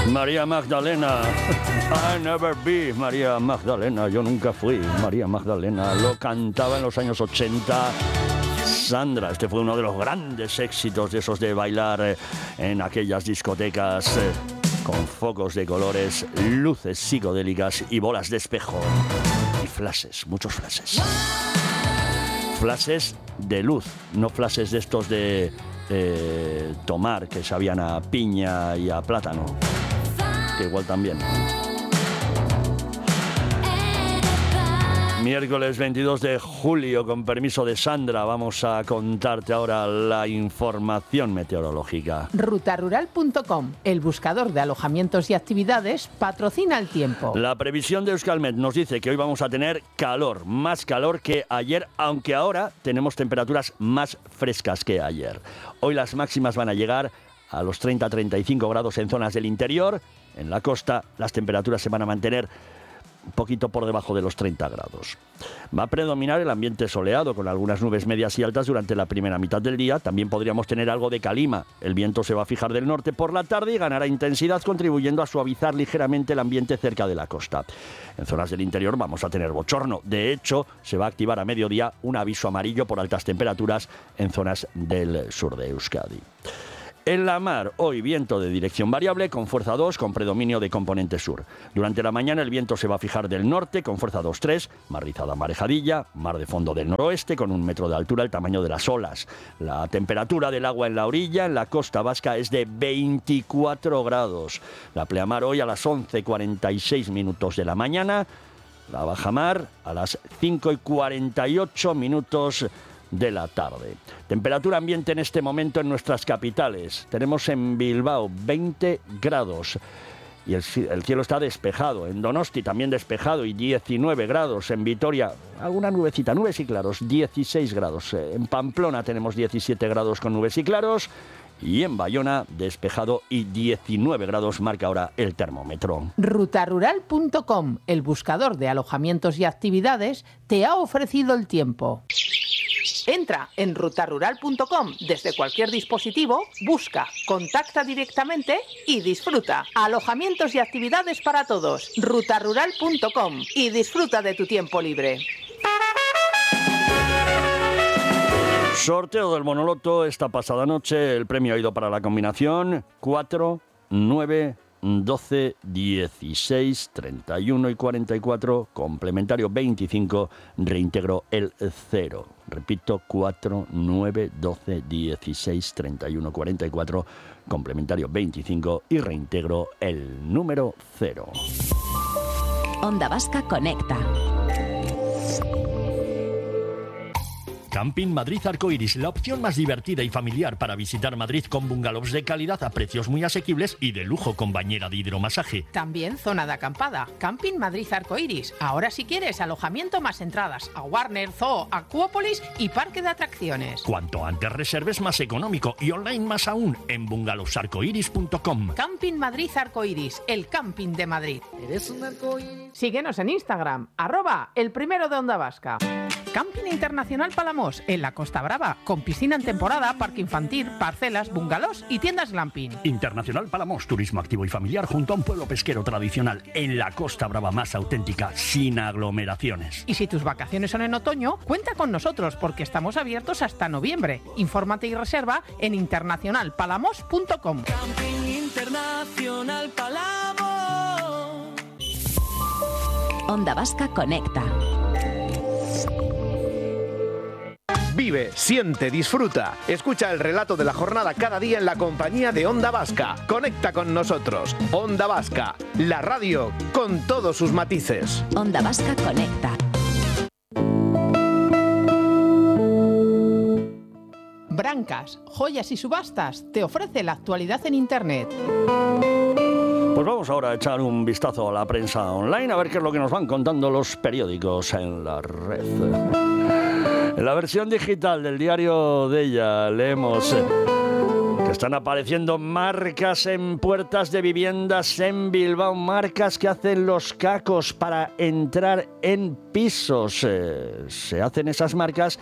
María Magdalena. I never be María Magdalena. Yo nunca fui María Magdalena. Lo cantaba en los años 80 Sandra. Este fue uno de los grandes éxitos de esos de bailar en aquellas discotecas con focos de colores, luces psicodélicas y bolas de espejo. Y flashes, muchos flashes. Flashes de luz, no flashes de estos de tomar, que sabían a piña y a plátano, que igual también. Miércoles 22 de julio, con permiso de Sandra, vamos a contarte ahora la información meteorológica. Rutarural.com, el buscador de alojamientos y actividades, patrocina el tiempo. La previsión de Euskalmet nos dice que hoy vamos a tener calor, más calor que ayer, aunque ahora tenemos temperaturas más frescas que ayer. Hoy las máximas van a llegar a los 30-35 grados en zonas del interior. En la costa las temperaturas se van a mantener un poquito por debajo de los 30 grados. Va a predominar el ambiente soleado, con algunas nubes medias y altas durante la primera mitad del día. También podríamos tener algo de calima. El viento se va a fijar del norte por la tarde y ganará intensidad, contribuyendo a suavizar ligeramente el ambiente cerca de la costa. En zonas del interior vamos a tener bochorno. De hecho, se va a activar a mediodía un aviso amarillo por altas temperaturas en zonas del sur de Euskadi. En la mar, hoy viento de dirección variable con fuerza 2 con predominio de componente sur. Durante la mañana el viento se va a fijar del norte con fuerza 2-3, mar rizada marejadilla, mar de fondo del noroeste con 1 metro de altura, el tamaño de las olas. La temperatura del agua en la orilla, en la costa vasca, es de 24 grados. La pleamar hoy a las 11:46 minutos de la mañana, la bajamar a las 5:48 minutos de la tarde. Temperatura ambiente en este momento en nuestras capitales. Tenemos en Bilbao 20 grados y el cielo está despejado. En Donosti también despejado y 19 grados. En Vitoria alguna nubecita, nubes y claros, 16 grados. En Pamplona tenemos 17 grados con nubes y claros. Y en Bayona, despejado y 19 grados marca ahora el termómetro. Rutarural.com, el buscador de alojamientos y actividades, te ha ofrecido el tiempo. Entra en rutarural.com desde cualquier dispositivo, busca, contacta directamente y disfruta. Alojamientos y actividades para todos. Rutarural.com y disfruta de tu tiempo libre. Sorteo del Monoloto esta pasada noche. El premio ha ido para la combinación 4, 9, 12, 16, 31 y 44, complementario 25, reintegro el 0. Repito, 4, 9, 12, 16, 31, 44, complementario 25 y reintegro el número 0. Onda Vasca Conecta. Camping Madrid Arcoiris, la opción más divertida y familiar para visitar Madrid, con bungalows de calidad a precios muy asequibles y de lujo con bañera de hidromasaje. También zona de acampada. Camping Madrid Arcoiris. Ahora si quieres alojamiento más entradas a Warner, Zoo, Acuópolis y parque de atracciones. Cuanto antes reserves, más económico, y online más aún en bungalowsarcoiris.com. Camping Madrid Arcoiris, el camping de Madrid. Eres un arcoíris. Síguenos en Instagram, @el primero de Onda Vasca. Camping Internacional Palamos, en la Costa Brava, con piscina en temporada, parque infantil, parcelas, bungalows y tiendas glamping. Internacional Palamos, turismo activo y familiar junto a un pueblo pesquero tradicional en la Costa Brava más auténtica, sin aglomeraciones. Y si tus vacaciones son en otoño, cuenta con nosotros porque estamos abiertos hasta noviembre. Infórmate y reserva en internacionalpalamos.com. Camping Internacional Palamos. Onda Vasca Conecta. Vive, siente, disfruta. Escucha el relato de la jornada cada día en la compañía de Onda Vasca. Conecta con nosotros. Onda Vasca, la radio con todos sus matices. Onda Vasca Conecta. Brancas, joyas y subastas te ofrece la actualidad en Internet. Pues vamos ahora a echar un vistazo a la prensa online, a ver qué es lo que nos van contando los periódicos en la red. En la versión digital del diario de ella leemos que están apareciendo marcas en puertas de viviendas en Bilbao, marcas que hacen los cacos para entrar en pisos. Se hacen esas marcas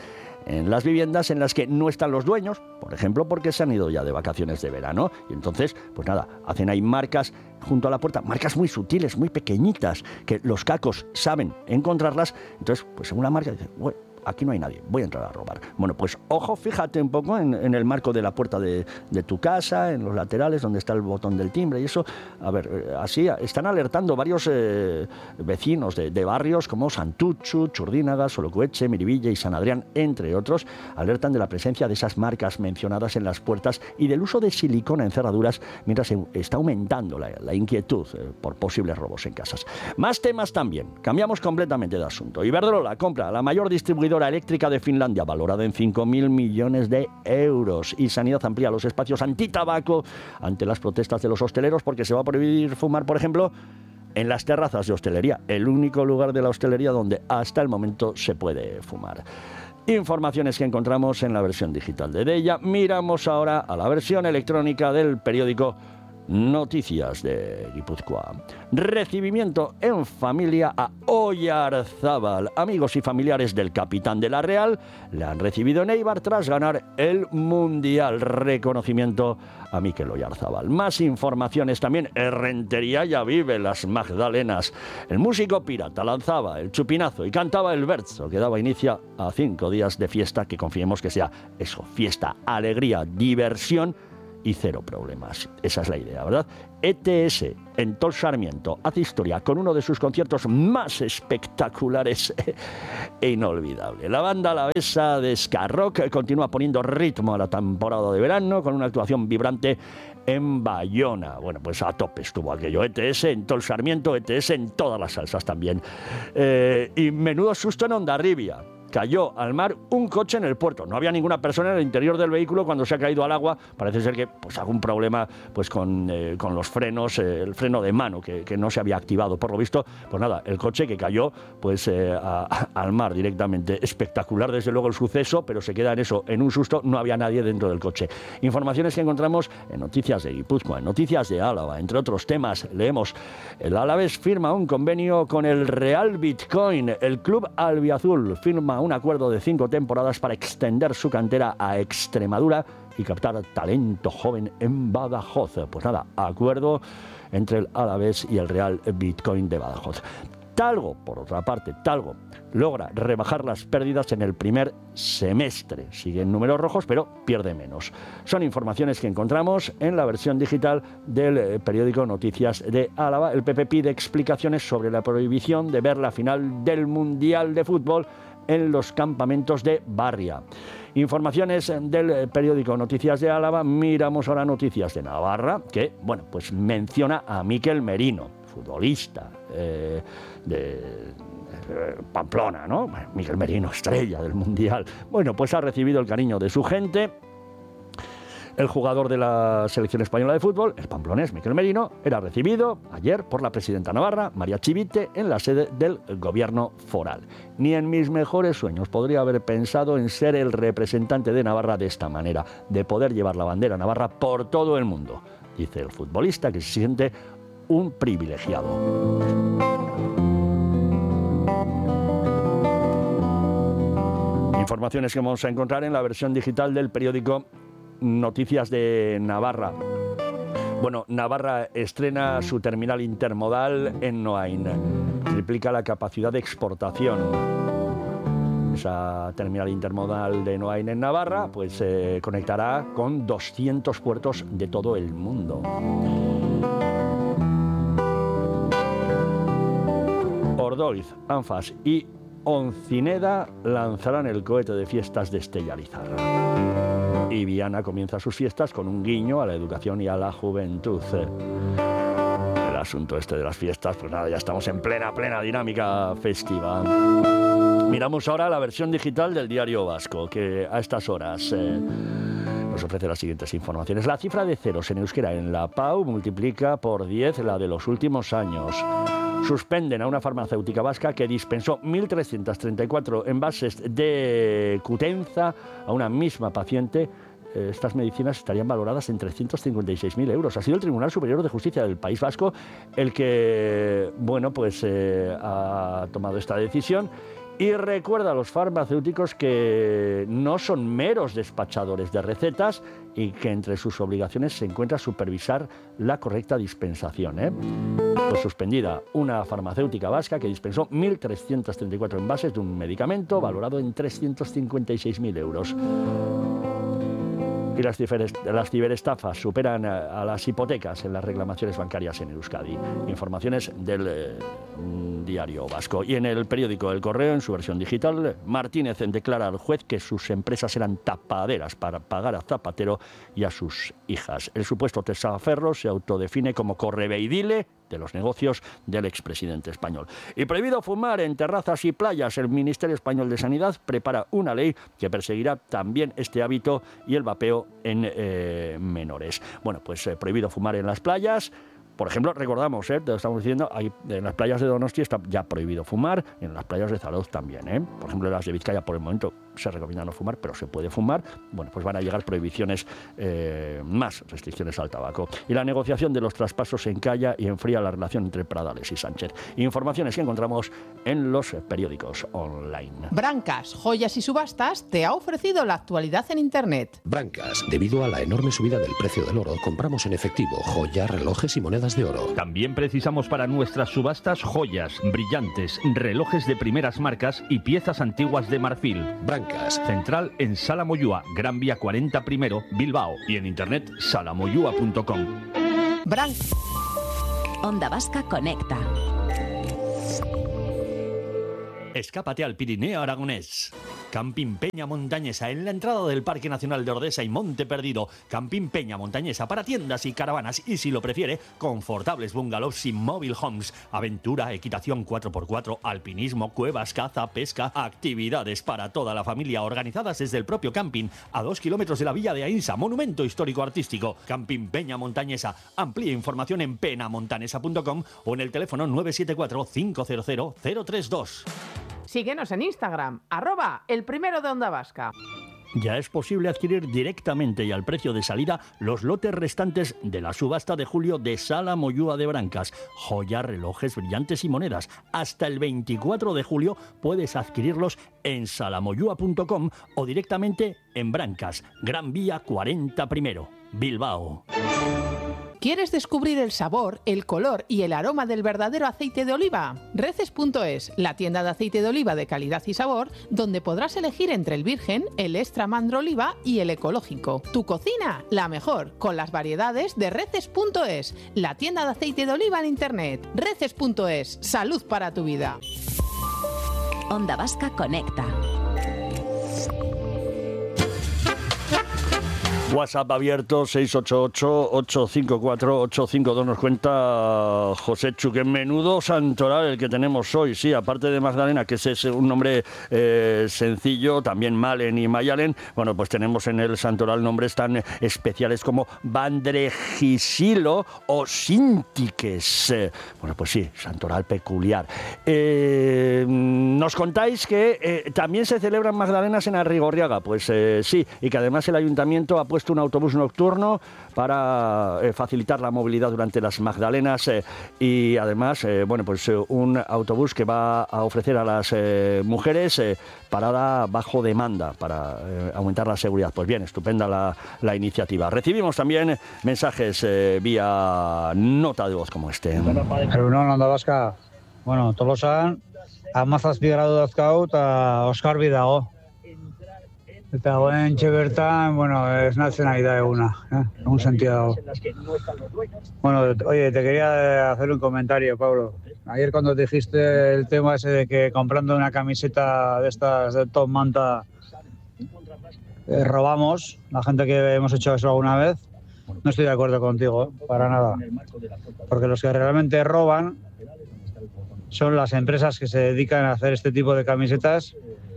en las viviendas en las que no están los dueños, por ejemplo, porque se han ido ya de vacaciones de verano. Y entonces, pues nada, hacen ahí marcas junto a la puerta, marcas muy sutiles, muy pequeñitas, que los cacos saben encontrarlas. Entonces, pues en una marca dicen, bueno, aquí no hay nadie, voy a entrar a robar. Bueno, pues ojo, fíjate un poco en el marco de la puerta de tu casa, en los laterales donde está el botón del timbre y eso. A ver, así están alertando varios vecinos de barrios como Santuchu, Churdínaga, Solocueche, Miribilla y San Adrián, entre otros, alertan de la presencia de esas marcas mencionadas en las puertas y del uso de silicona en cerraduras, mientras se está aumentando la inquietud por posibles robos en casas. Más temas también. Cambiamos completamente de asunto. Iberdrola compra la mayor distribuidora eléctrica de Finlandia, valorada en 5.000 millones de euros. Y Sanidad amplía los espacios antitabaco ante las protestas de los hosteleros porque se va a prohibir fumar, por ejemplo, en las terrazas de hostelería, el único lugar de la hostelería donde hasta el momento se puede fumar. Informaciones que encontramos en la versión digital de Deia. Miramos ahora a la versión electrónica del periódico Noticias de Guipúzcoa. Recibimiento en familia a Oyarzábal. Amigos y familiares del capitán de la Real le han recibido en Eibar tras ganar el Mundial. Reconocimiento a Mikel Oyarzábal. Más informaciones también. Errentería ya vive las Magdalenas. El músico pirata lanzaba el chupinazo y cantaba el verso que daba inicio a 5 días de fiesta, que confiemos que sea eso, fiesta, alegría, diversión y cero problemas. Esa es la idea, ¿verdad? ETS en Tol Sarmiento hace historia con uno de sus conciertos más espectaculares e inolvidable. La banda alavesa de ska rock continúa poniendo ritmo a la temporada de verano con una actuación vibrante en Bayona. Bueno, pues a tope estuvo aquello. ETS en Tol Sarmiento, ETS en todas las salsas también. Y menudo susto en Hondarribia. Cayó al mar un coche en el puerto. No había ninguna persona en el interior del vehículo cuando se ha caído al agua. Parece ser que pues algún problema pues con los frenos, el freno de mano que no se había activado. Por lo visto, pues nada, el coche que cayó pues al mar directamente. Espectacular desde luego el suceso, pero se queda en eso, en un susto. No había nadie dentro del coche. Informaciones que encontramos en Noticias de Guipúzcoa, en Noticias de Álava. Entre otros temas, leemos: el Alavés firma un convenio con el Real Bitcoin. El club albiazul firma un acuerdo de 5 temporadas para extender su cantera a Extremadura y captar talento joven en Badajoz. Pues nada, acuerdo entre el Alavés y el Real Bitcoin de Badajoz. Talgo, por otra parte, Talgo logra rebajar las pérdidas en el primer semestre. Sigue en números rojos, pero pierde menos. Son informaciones que encontramos en la versión digital del periódico Noticias de Álava. El PP pide explicaciones sobre la prohibición de ver la final del Mundial de Fútbol en los campamentos de Barria. Informaciones del periódico Noticias de Álava. Miramos ahora Noticias de Navarra, que, bueno, pues menciona a Mikel Merino, futbolista de Pamplona, ¿no? Mikel Merino, estrella del Mundial. Bueno, pues ha recibido el cariño de su gente. El jugador de la selección española de fútbol, el pamplonés Mikel Merino, era recibido ayer por la presidenta navarra, María Chivite, en la sede del gobierno foral. Ni en mis mejores sueños podría haber pensado en ser el representante de Navarra de esta manera, de poder llevar la bandera navarra por todo el mundo, dice el futbolista, que se siente un privilegiado. Informaciones que vamos a encontrar en la versión digital del periódico Noticias de Navarra. Bueno, Navarra estrena su terminal intermodal en Noain. Triplica la capacidad de exportación. Esa terminal intermodal de Noain en Navarra pues conectará con 200 puertos de todo el mundo. Ordoiz, Anfas y Oncineda lanzarán el cohete de fiestas de Estellalizar. Y Viana comienza sus fiestas con un guiño a la educación y a la juventud. El asunto este de las fiestas, pues nada, ya estamos en plena dinámica festiva. Miramos ahora la versión digital del Diario Vasco, que a estas horas nos ofrece las siguientes informaciones. La cifra de ceros en euskera en la PAU multiplica por 10 la de los últimos años. Suspenden a una farmacéutica vasca que dispensó 1.334 envases de Cutenza a una misma paciente. Estas medicinas estarían valoradas en 356.000 euros. Ha sido el Tribunal Superior de Justicia del País Vasco el que, bueno, pues ha tomado esta decisión. Y recuerda a los farmacéuticos que no son meros despachadores de recetas y que entre sus obligaciones se encuentra supervisar la correcta dispensación. Pues suspendida una farmacéutica vasca que dispensó 1.334 envases de un medicamento valorado en 356.000 euros. Y las ciberestafas superan a las hipotecas en las reclamaciones bancarias en Euskadi. Informaciones del Diario Vasco. Y en el periódico El Correo, en su versión digital, Martínez declara al juez que sus empresas eran tapaderas para pagar a Zapatero y a sus hijas. El supuesto testaferro se autodefine como correveidile de los negocios del expresidente español. Y prohibido fumar en terrazas y playas. El Ministerio Español de Sanidad prepara una ley que perseguirá también este hábito y el vapeo en menores. Bueno, pues prohibido fumar en las playas. Por ejemplo, recordamos, te lo estamos diciendo, en las playas de Donosti está ya prohibido fumar, en las playas de Zarauz también. Por ejemplo, en las de Vizcaya por el momento se recomienda no fumar, pero se puede fumar. Bueno, pues van a llegar prohibiciones, más restricciones al tabaco. Y la negociación de los traspasos encalla y enfría la relación entre Pradales y Sánchez. Informaciones que encontramos en los periódicos online. Brancas, Joyas y Subastas te ha ofrecido la actualidad en Internet. Brancas, debido a la enorme subida del precio del oro, compramos en efectivo joyas, relojes y monedas de oro. También precisamos para nuestras subastas joyas, brillantes, relojes de primeras marcas y piezas antiguas de marfil. Brancas. Central en Sala Moyúa, Gran Vía 40 primero, Bilbao. Y en internet salamoyua.com. Onda Vasca Conecta. Escápate al Pirineo aragonés. Camping Peña Montañesa, en la entrada del Parque Nacional de Ordesa y Monte Perdido. Camping Peña Montañesa para tiendas y caravanas y, si lo prefiere, confortables bungalows y mobile homes. Aventura, equitación 4x4, alpinismo, cuevas, caza, pesca, actividades para toda la familia organizadas desde el propio camping, a 2 kilómetros de la Villa de Aínsa, monumento histórico-artístico. Camping Peña Montañesa. Amplía información en penamontanesa.com o en el teléfono 974 500 032. Síguenos en Instagram, @elprimero de Onda Vasca. Ya es posible adquirir directamente y al precio de salida los lotes restantes de la subasta de julio de Sala Moyúa de Brancas. Joyas, relojes, brillantes y monedas. Hasta el 24 de julio puedes adquirirlos en salamoyua.com o directamente en Brancas, Gran Vía 40 primero, Bilbao. ¿Quieres descubrir el sabor, el color y el aroma del verdadero aceite de oliva? Reces.es, la tienda de aceite de oliva de calidad y sabor, donde podrás elegir entre el virgen, el extra mandro oliva y el ecológico. Tu cocina, la mejor, con las variedades de Reces.es, la tienda de aceite de oliva en internet. Reces.es, salud para tu vida. Onda Vasca Conecta. WhatsApp abierto 688-854-852. Nos cuenta José Chu, que menudo santoral el que tenemos hoy. Sí, aparte de Magdalena, que es un nombre sencillo, también Malen y Mayalen. Bueno, pues tenemos en el santoral nombres tan especiales como Bandregisilo o Sintiques. Bueno, pues sí, santoral peculiar. Nos contáis que también se celebran Magdalenas en Arrigorriaga. Pues sí, y que además el ayuntamiento ha puesto un autobús nocturno para facilitar la movilidad durante las Magdalenas y además, bueno, pues un autobús que va a ofrecer a las mujeres parada bajo demanda para aumentar la seguridad. Pues bien, estupenda la iniciativa. Recibimos también mensajes vía nota de voz como este. Egunon, Onda Vasca. Bueno, Tolosan, amazazpi gradu dauzkau eta oskarbi dago. Eta goentxe bertan, bueno, esnatzen ari da eguna, en un sentido. Bueno, oye, te quería hacer un comentario, Pablo. Ayer cuando dijiste el tema ese de que comprando una camiseta de estas de Top Manta robamos, la gente que hemos hecho eso alguna vez, no estoy de acuerdo contigo, para nada. Porque los que realmente roban son las empresas que se dedican a hacer este tipo de camisetas.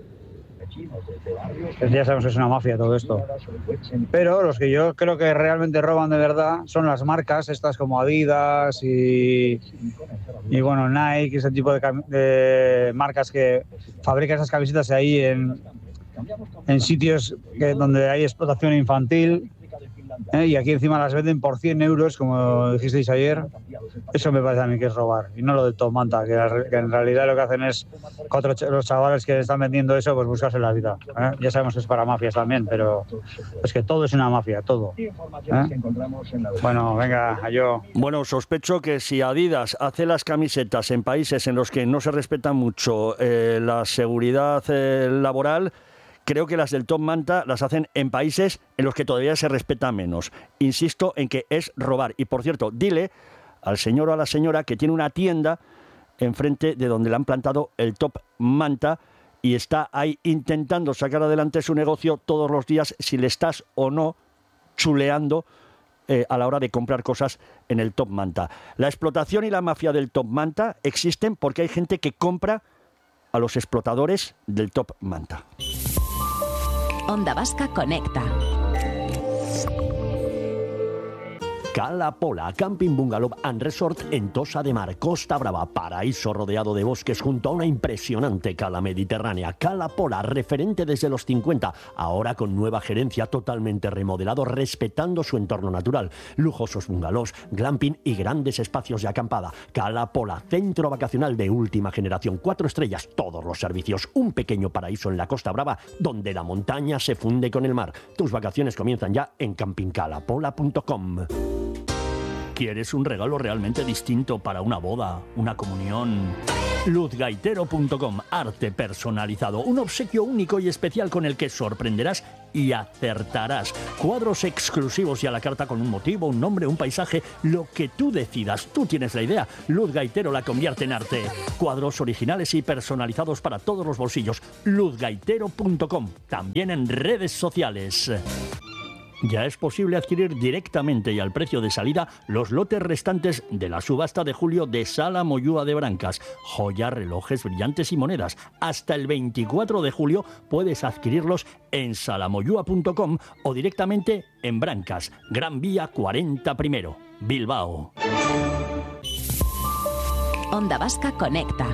Ya sabemos que es una mafia todo esto. Pero los que yo creo que realmente roban de verdad son las marcas, estas como Adidas y bueno, Nike, ese tipo de marcas que fabrican esas camisetas ahí en sitios donde hay explotación infantil y aquí encima las venden por 100 euros, como dijisteis ayer. Eso me parece a mí que es robar, y no lo del top manta, que en realidad lo que hacen es, los chavales que están vendiendo eso, pues buscarse la vida. Ya sabemos que es para mafias también, pero es que todo es una mafia, todo. Bueno, venga, yo. Bueno, sospecho que si Adidas hace las camisetas en países en los que no se respeta mucho la seguridad laboral, creo que las del top manta las hacen en países en los que todavía se respeta menos. Insisto en que es robar. Y por cierto, dile al señor o a la señora que tiene una tienda enfrente de donde le han plantado el top manta y está ahí intentando sacar adelante su negocio todos los días, si le estás o no chuleando a la hora de comprar cosas en el top manta. La explotación y la mafia del top manta existen porque hay gente que compra a los explotadores del top manta. Onda Vasca Conecta. Cala Pola, Camping Bungalow and Resort en Tossa de Mar, Costa Brava, paraíso rodeado de bosques junto a una impresionante cala mediterránea. Cala Pola, referente desde los 50, ahora con nueva gerencia, totalmente remodelado, respetando su entorno natural. Lujosos bungalows, glamping y grandes espacios de acampada. Cala Pola, centro vacacional de última generación, 4 estrellas, todos los servicios. Un pequeño paraíso en la Costa Brava, donde la montaña se funde con el mar. Tus vacaciones comienzan ya en campingcalapola.com. ¿Quieres un regalo realmente distinto para una boda, una comunión? Luzgaitero.com, arte personalizado, un obsequio único y especial con el que sorprenderás y acertarás. Cuadros exclusivos y a la carta con un motivo, un nombre, un paisaje, lo que tú decidas. Tú tienes la idea. Luz Gaitero la convierte en arte. Cuadros originales y personalizados para todos los bolsillos. Luzgaitero.com, también en redes sociales. Ya es posible adquirir directamente y al precio de salida los lotes restantes de la subasta de julio de Sala Moyúa de Brancas. Joyas, relojes, brillantes y monedas. Hasta el 24 de julio puedes adquirirlos en salamoyúa.com o directamente en Brancas, Gran Vía 40 primero, Bilbao. Onda Vasca Conecta.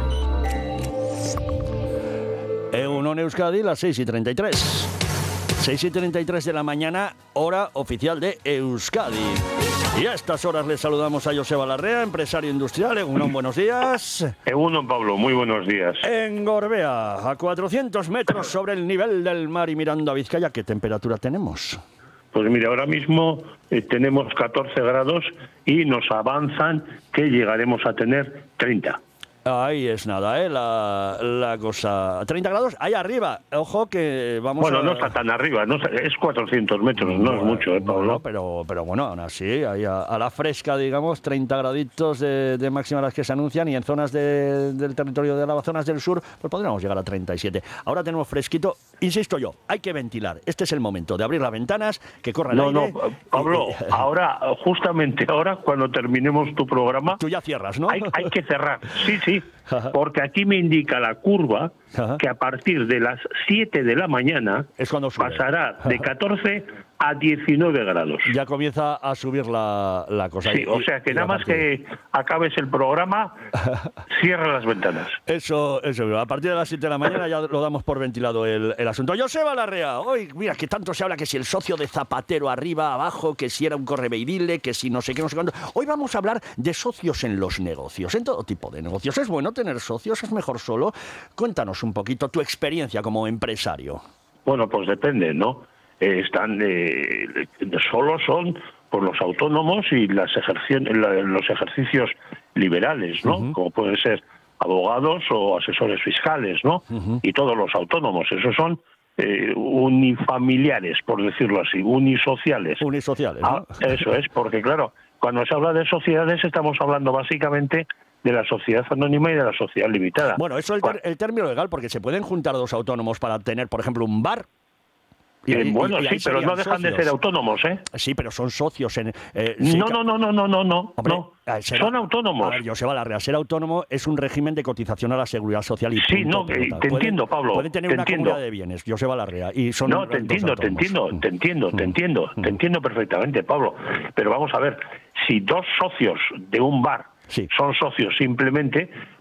Egunon Euskadi, las 6:33. 6:33 de la mañana, hora oficial de Euskadi. Y a estas horas les saludamos a Joseba Larrea, empresario industrial. Egunon, buenos días. Egunon, Pablo, muy buenos días. En Gorbea, a 400 metros sobre el nivel del mar y mirando a Vizcaya, ¿qué temperatura tenemos? Pues mira, ahora mismo tenemos 14 grados y nos avanzan que llegaremos a tener 30. Ahí es nada, la cosa. 30 grados, ahí arriba. Ojo que vamos Bueno, no está tan arriba, no, es 400 metros, no es mucho, Pablo. Pero bueno, aún así, ahí a la fresca, digamos, 30 graditos de máxima las que se anuncian, y en zonas del territorio de las zonas del sur, pues podríamos llegar a 37. Ahora tenemos fresquito, insisto yo, hay que ventilar. Este es el momento de abrir las ventanas, que corra el aire. No, Pablo, ahora, justamente ahora, cuando terminemos tu programa... Tú ya cierras, ¿no? Hay que cerrar, sí. Porque aquí me indica la curva que a partir de las 7 de la mañana es cuando pasará de 14 a 19 grados. Ya comienza a subir la cosa. Sí, o sea que nada más que acabes el programa, cierra las ventanas. Eso, a partir de las 7 de la mañana ya lo damos por ventilado el asunto. Joseba Larrea, hoy mira que tanto se habla que si el socio de Zapatero arriba, abajo, que si era un correveidile, que si no sé qué, no sé cuánto. Hoy vamos a hablar de socios en los negocios, en todo tipo de negocios. ¿Es bueno tener socios? ¿Es mejor solo? Cuéntanos un poquito tu experiencia como empresario. Bueno, pues depende, ¿no? Solo son por los autónomos y los ejercicios liberales, ¿no? Como pueden ser abogados o asesores fiscales, ¿no? Y todos los autónomos, esos son unifamiliares, por decirlo así, unisociales. Unisociales, ¿no? Eso es, porque claro, cuando se habla de sociedades estamos hablando básicamente de la sociedad anónima y de la sociedad limitada. Bueno, eso es el término legal, porque se pueden juntar dos autónomos para tener, por ejemplo, un bar. Bueno, sí, pero no dejan socios. De ser autónomos, ¿eh? Sí, pero son socios. Sí, no. Hombre, no. Son autónomos. A ver, Joseba Larrea, ser autónomo es un régimen de cotización a la seguridad social. Y sí, no, te entiendo, Pablo. Pueden tener una comunidad de bienes, Joseba Larrea. Y son no, te entiendo perfectamente, Pablo. Pero vamos a ver, si dos socios de un bar son socios simplemente,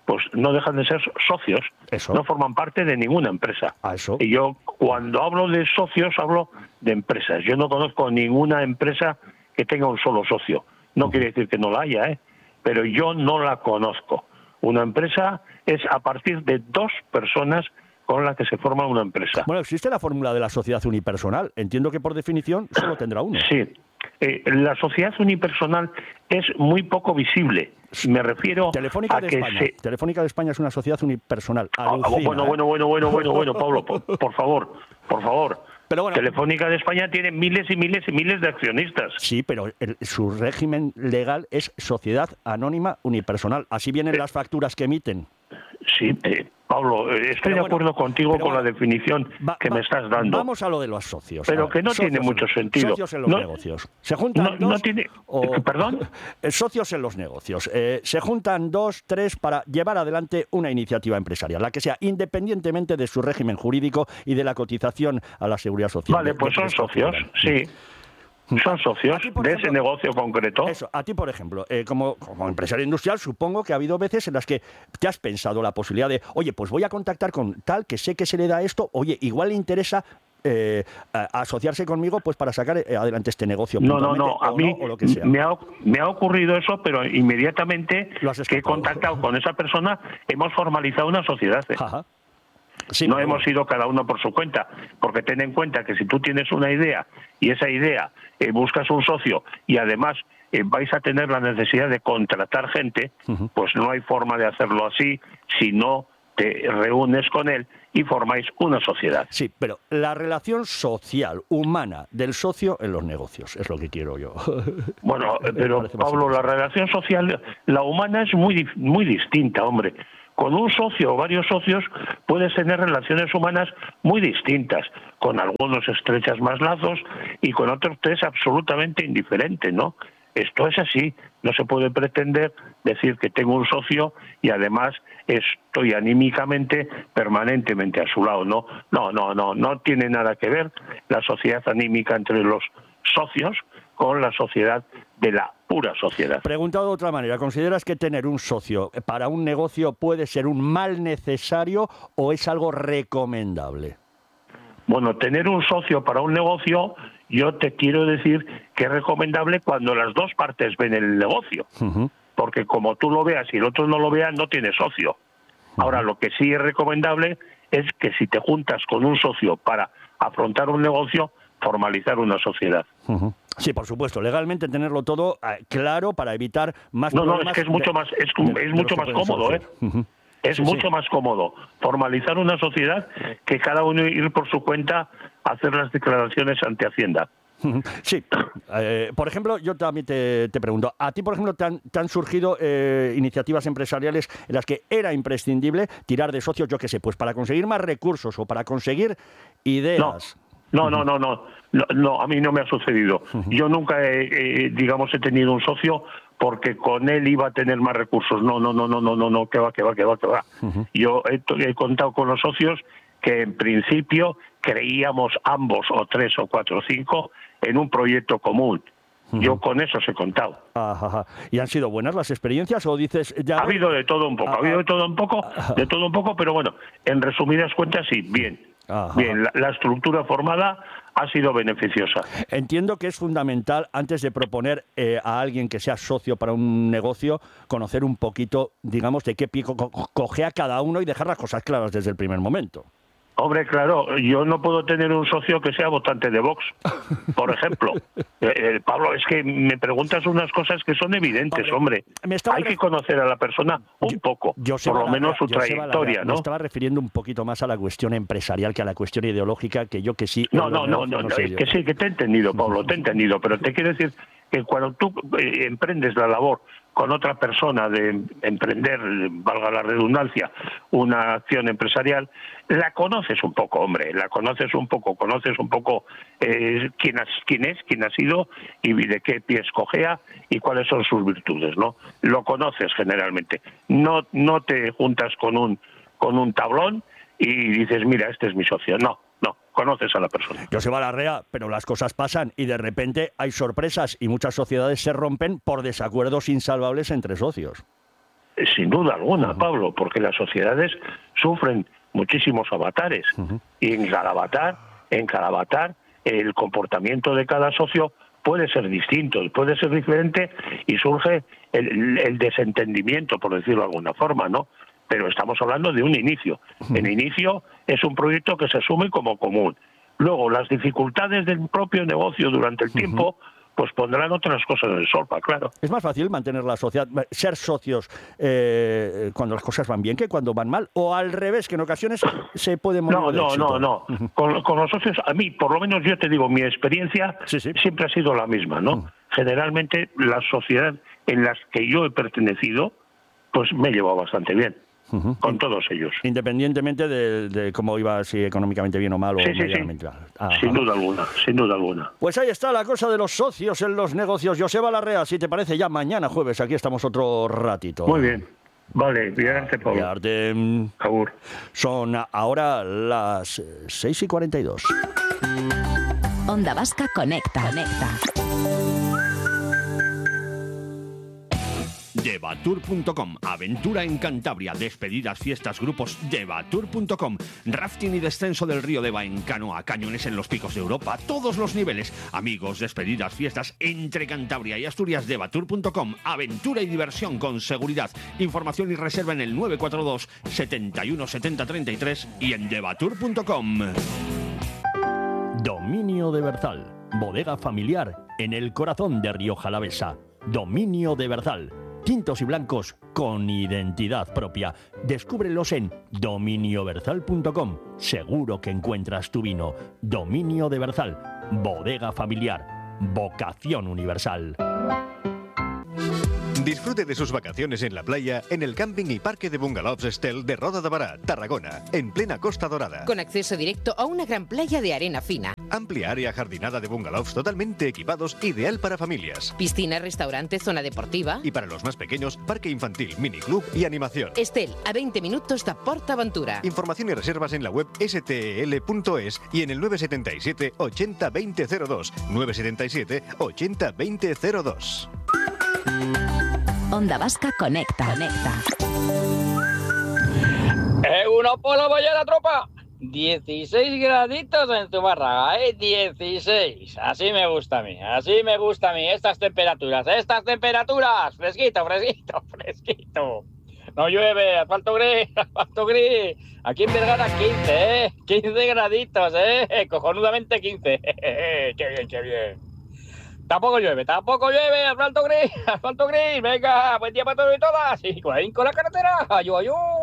pues no dejan de ser socios, Eso. no forman parte de ninguna empresa. Eso. Y yo cuando hablo de socios hablo de empresas. Yo no conozco ninguna empresa que tenga un solo socio. No quiere decir que no la haya, pero yo no la conozco. Una empresa es a partir de 2 personas con las que se forma una empresa. Bueno, existe la fórmula de la sociedad unipersonal. Entiendo que por definición solo tendrá uno. Sí. La sociedad unipersonal es muy poco visible. Me refiero Telefónica a de que España. Telefónica de España es una sociedad unipersonal. Bueno, Pablo, por favor. Pero bueno, Telefónica de España tiene miles y miles y miles de accionistas. Sí, pero su régimen legal es sociedad anónima unipersonal. Así vienen las facturas que emiten. Sí, Pablo, estoy de acuerdo contigo con la definición que me estás dando. Vamos a lo de los socios. Pero que no tiene mucho sentido. Socios en los negocios. Se juntan ¿Perdón? Socios en los negocios. Se juntan 2, 3 para llevar adelante una iniciativa empresarial, la que sea, independientemente de su régimen jurídico y de la cotización a la seguridad social. Vale, pues son socios, sí. Son socios de ese negocio concreto. Eso, a ti, por ejemplo, como empresario industrial, supongo que ha habido veces en las que te has pensado la posibilidad de, oye, pues voy a contactar con tal que sé que se le da esto, oye, igual le interesa asociarse conmigo pues para sacar adelante este negocio. No, a mí o lo que sea. me ha ocurrido eso, pero inmediatamente que he contactado con esa persona, hemos formalizado una sociedad. Ajá. Sí, no hemos ido cada uno por su cuenta, porque ten en cuenta que si tú tienes una idea y esa idea buscas un socio y además vais a tener la necesidad de contratar gente, pues no hay forma de hacerlo así si no te reúnes con él y formáis una sociedad. Sí, pero la relación social, humana del socio en los negocios, es lo que quiero yo. Bueno, pero Pablo, la relación social, la humana es muy distinta, hombre. Con un socio o varios socios puedes tener relaciones humanas muy distintas. Con algunos estrechas más lazos y con otros te es absolutamente indiferente, ¿no? Esto es así. No se puede pretender decir que tengo un socio y además estoy anímicamente permanentemente a su lado. No tiene nada que ver la sociedad anímica entre los socios con la sociedad de la pura sociedad. Preguntado de otra manera, ¿consideras que tener un socio para un negocio puede ser un mal necesario o es algo recomendable? Bueno, tener un socio para un negocio, yo te quiero decir que es recomendable cuando las dos partes ven el negocio. Porque como tú lo veas y el otro no lo vea, no tienes socio. Ahora, lo que sí es recomendable es que si te juntas con un socio para afrontar un negocio, formalizar una sociedad. Sí, por supuesto, legalmente tenerlo todo claro para evitar más problemas. No, es que es mucho más cómodo, Es mucho más cómodo formalizar una sociedad que cada uno ir por su cuenta a hacer las declaraciones ante Hacienda. Sí. Por ejemplo, yo también te pregunto, ¿a ti, por ejemplo, te han surgido iniciativas empresariales en las que era imprescindible tirar de socios, yo qué sé, pues para conseguir más recursos o para conseguir ideas? No, a mí no me ha sucedido. Yo nunca, he tenido un socio porque con él iba a tener más recursos. No, que va. Yo he contado con los socios que en principio creíamos ambos, o 3 o 4 o 5, en un proyecto común. Yo con eso he contado. Ajá. ¿Y han sido buenas las experiencias o dices ya? Ha habido de todo un poco, pero bueno, en resumidas cuentas sí, bien. Bien, la estructura formada ha sido beneficiosa. Entiendo que es fundamental, antes de proponer a alguien que sea socio para un negocio, conocer un poquito, digamos, de qué pico coge a cada uno y dejar las cosas claras desde el primer momento. Hombre, claro, yo no puedo tener un socio que sea votante de Vox, por ejemplo. Pablo, es que me preguntas unas cosas que son evidentes, hombre. Hay que conocer a la persona un poco, por lo menos su trayectoria, ¿no? Me estaba refiriendo un poquito más a la cuestión empresarial que a la cuestión ideológica, que yo que sí... No, que sí, que te he entendido, Pablo, te he entendido, pero te quiero decir que cuando tú emprendes la labor con otra persona de emprender, valga la redundancia, una acción empresarial, la conoces un poco, hombre, conoces un poco quién ha sido y de qué pies cojea y cuáles son sus virtudes, ¿no? Lo conoces generalmente. No te juntas con un tablón y dices, mira, este es mi socio. No, conoces a la persona. Joseba Larrea, pero las cosas pasan y de repente hay sorpresas y muchas sociedades se rompen por desacuerdos insalvables entre socios. sin duda alguna, Pablo, porque las sociedades sufren muchísimos avatares. Y en cada avatar, el comportamiento de cada socio puede ser distinto, puede ser diferente, y surge el desentendimiento, por decirlo de alguna forma, ¿no? Pero estamos hablando de un inicio. El inicio es un proyecto que se asume como común. Luego, las dificultades del propio negocio durante el tiempo, pues pondrán otras cosas en el solpa, claro. ¿Es más fácil mantener la sociedad, ser socios cuando las cosas van bien que cuando van mal? ¿O al revés, que en ocasiones se puede morir del éxito? No. Con los socios, a mí, por lo menos yo te digo, mi experiencia siempre ha sido la misma, ¿no? Generalmente, la sociedad en las que yo he pertenecido, pues me he llevado bastante bien. Con todos ellos. Independientemente de cómo iba, si económicamente bien o mal, o medianamente mal. Sin duda alguna. Pues ahí está la cosa de los socios en los negocios. Joseba Larrea, si te parece, ya mañana jueves aquí estamos otro ratito. Muy bien. Vale, cuídate, Pablo. Agur. Son ahora las 6:42. Onda Vasca Conecta. Devatur.com, aventura en Cantabria, despedidas, fiestas, grupos. Devatur.com, rafting y descenso del río Deva en canoa, cañones en los picos de Europa, todos los niveles. Amigos, despedidas, fiestas entre Cantabria y Asturias. Devatur.com, aventura y diversión con seguridad. Información y reserva en el 942 71 70 33 y en devatur.com. Dominio de Berzal, bodega familiar en el corazón de Rioja Alavesa. Dominio de Berzal. Tintos y blancos con identidad propia. Descúbrelos en dominioberzal.com. Seguro que encuentras tu vino. Dominio de Berzal. Bodega familiar. Vocación universal. Disfrute de sus vacaciones en la playa en el camping y parque de bungalows Estel de Roda de Bará, Tarragona, en plena Costa Dorada. Con acceso directo a una gran playa de arena fina. Amplia área jardinada de bungalows totalmente equipados, ideal para familias. Piscina, restaurante, zona deportiva. Y para los más pequeños, parque infantil, miniclub y animación. Estel, a 20 minutos de PortAventura. Información y reservas en la web stel.es y en el 977 80 2002. 977 80 2002. Onda Vasca Conecta. Uno por la vaya la tropa. 16 graditos en Zumárraga, 16. Así me gusta a mí. Estas temperaturas. Fresquito. No llueve, asfalto gris. Aquí en Vergara 15, 15 graditos, cojonudamente 15. Qué bien. Tampoco llueve, asfalto gris. Venga, buen día para todos y todas. Y con la carretera, ayú.